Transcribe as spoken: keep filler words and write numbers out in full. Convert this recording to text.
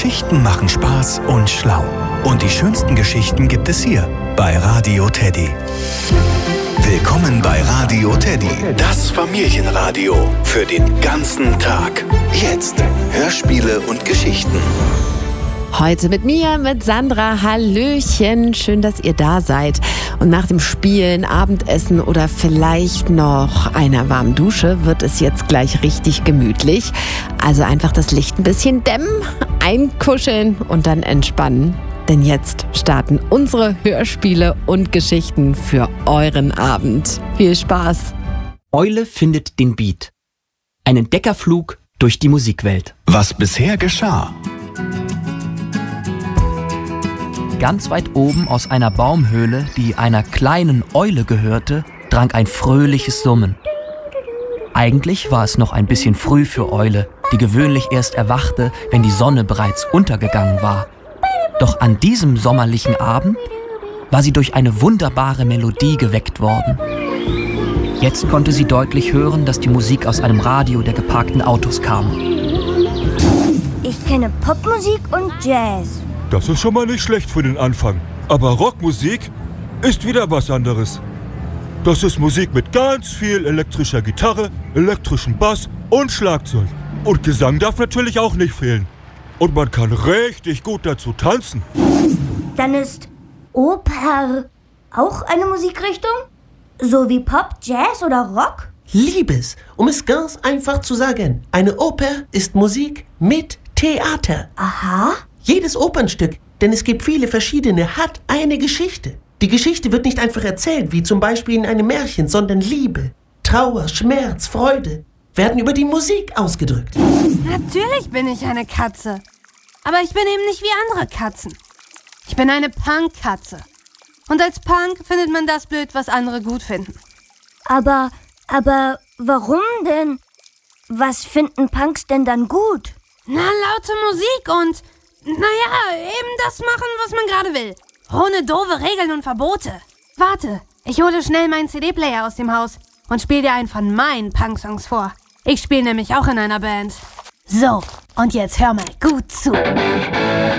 Geschichten machen Spaß und schlau. Und die schönsten Geschichten gibt es hier bei Radio Teddy. Willkommen bei Radio Teddy, das Familienradio für den ganzen Tag. Jetzt Hörspiele und Geschichten. Heute mit mir, mit Sandra. Hallöchen, schön, dass ihr da seid. Und nach dem Spielen, Abendessen oder vielleicht noch einer warmen Dusche wird es jetzt gleich richtig gemütlich. Also einfach das Licht ein bisschen dämmen, einkuscheln und dann entspannen. Denn jetzt starten unsere Hörspiele und Geschichten für euren Abend. Viel Spaß! Eule findet den Beat. Ein Entdeckerflug durch die Musikwelt. Was bisher geschah. Ganz weit oben aus einer Baumhöhle, die einer kleinen Eule gehörte, drang ein fröhliches Summen. Eigentlich war es noch ein bisschen früh für Eule, die gewöhnlich erst erwachte, wenn die Sonne bereits untergegangen war. Doch an diesem sommerlichen Abend war sie durch eine wunderbare Melodie geweckt worden. Jetzt konnte sie deutlich hören, dass die Musik aus einem Radio der geparkten Autos kam. Ich kenne Popmusik und Jazz. Das ist schon mal nicht schlecht für den Anfang. Aber Rockmusik ist wieder was anderes. Das ist Musik mit ganz viel elektrischer Gitarre, elektrischem Bass und Schlagzeug. Und Gesang darf natürlich auch nicht fehlen. Und man kann richtig gut dazu tanzen. Dann ist Oper auch eine Musikrichtung? So wie Pop, Jazz oder Rock? Liebes, um es ganz einfach zu sagen, eine Oper ist Musik mit Theater. Aha. Jedes Opernstück, denn es gibt viele verschiedene, hat eine Geschichte. Die Geschichte wird nicht einfach erzählt, wie zum Beispiel in einem Märchen, sondern Liebe, Trauer, Schmerz, Freude werden über die Musik ausgedrückt. Natürlich bin ich eine Katze. Aber ich bin eben nicht wie andere Katzen. Ich bin eine Punk-Katze. Und als Punk findet man das blöd, was andere gut finden. Aber, aber warum denn? Was finden Punks denn dann gut? Na, laute Musik und, naja, eben das machen, was man gerade will. Ohne doofe Regeln und Verbote. Warte, ich hole schnell meinen C D-Player aus dem Haus und spiele dir einen von meinen Punk-Songs vor. Ich spiele nämlich auch in einer Band. So, und jetzt hör mal gut zu.